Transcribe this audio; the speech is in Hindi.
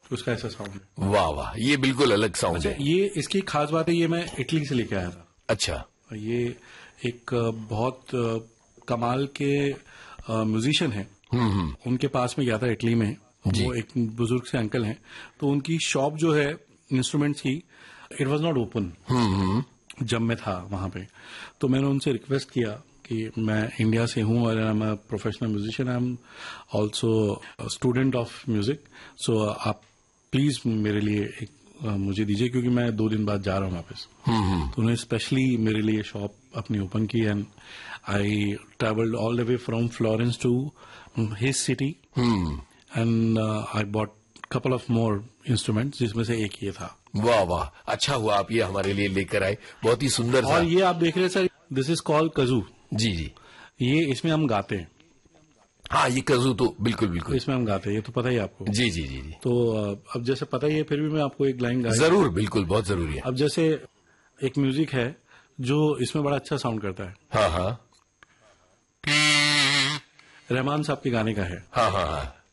उसका ऐसा साउंड है। वाह वाह, ये बिल्कुल अलग साउंड है। ये इसकी खास बात है, ये मैं इटली से लेके आया था। अच्छा। ये एक बहुत कमाल के म्यूजिशियन है, उनके पास में गया था इटली में। वो एक बुजुर्ग से अंकल हैं, तो उनकी शॉप जो है इंस्ट्रूमेंट्स की, इट वाज नॉट ओपन जब मैं था वहां पे। तो मैंने उनसे रिक्वेस्ट किया कि मैं इंडिया से हूं और I am a professional musician, I am also student of music, सो आप प्लीज मेरे लिए एक मुझे दीजिए, क्योंकि मैं 2 दिन बाद जा रहा हूँ वापस। तो उन्होंने स्पेशली मेरे लिए शॉप अपनी ओपन की and I travelled all the way from Florence to his city and I bought couple of more instruments, जिसमें से एक ये था। वाह वाह, अच्छा हुआ आप ये हमारे लिए लेकर आए, बहुत ही सुंदर था। और ये आप देख रहे हैं सर, दिस इज कॉल्ड कजू। जी जी, ये इसमें हम गाते हैं। हाँ, ये कजू तो बिल्कुल बिल्कुल इसमें हम गाते हैं, ये तो पता ही आपको। जी जी जी जी। तो अब जैसे पता ही है, फिर भी मैं आपको एक लाइन गा। जरूर, बिल्कुल, बहुत जरूरी है। अब जैसे एक म्यूजिक है जो इसमें बड़ा अच्छा साउंड करता है। हाँ हाँ रहमान साहब के गाने का है। हाँ हाँ हाँ।